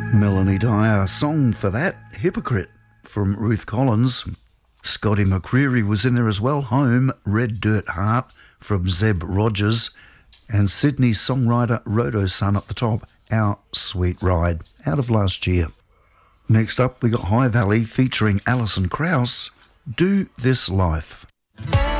Melanie Dyer, song for that, Hypocrite, from Ruth Collins. Scotty McCreery was in there as well, Home, Red Dirt Heart, from Zeb Rogers. And Sydney songwriter Roto Sun up the top, Our Sweet Ride, out of last year. Next up, we got High Valley featuring Alison Krauss, Do This Life.